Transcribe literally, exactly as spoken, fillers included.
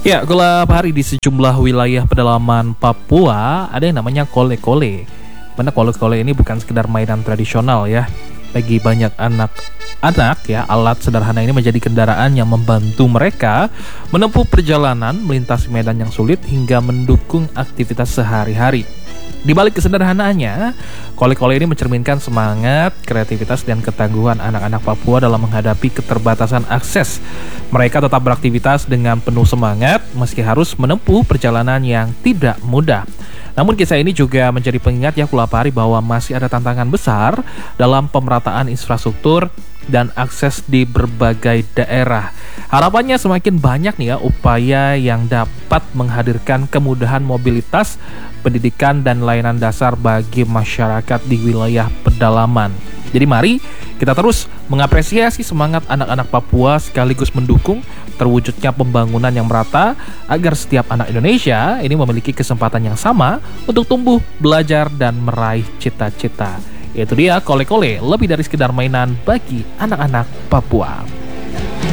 Ya, gelap hari di sejumlah wilayah pedalaman Papua ada yang namanya kole-kole. Mana kole-kole ini bukan sekedar mainan tradisional ya. Bagi banyak anak-anak ya, alat sederhana ini menjadi kendaraan yang membantu mereka menempuh perjalanan melintasi medan yang sulit hingga mendukung aktivitas sehari-hari. Di balik kesederhanaannya, kole-kole ini mencerminkan semangat, kreativitas, dan ketangguhan anak-anak Papua dalam menghadapi keterbatasan akses. Mereka tetap beraktivitas dengan penuh semangat meski harus menempuh perjalanan yang tidak mudah. Namun kisah ini juga menjadi pengingat ya Kulapari bahwa masih ada tantangan besar dalam pemerataan infrastruktur dan akses di berbagai daerah. Harapannya semakin banyak nih ya upaya yang dapat menghadirkan kemudahan mobilitas, pendidikan, dan layanan dasar bagi masyarakat di wilayah pedalaman. Jadi mari kita terus mengapresiasi semangat anak-anak Papua sekaligus mendukung terwujudnya pembangunan yang merata agar setiap anak Indonesia ini memiliki kesempatan yang sama untuk tumbuh, belajar, dan meraih cita-cita. Itu dia kole-kole, lebih dari sekedar mainan bagi anak-anak Papua.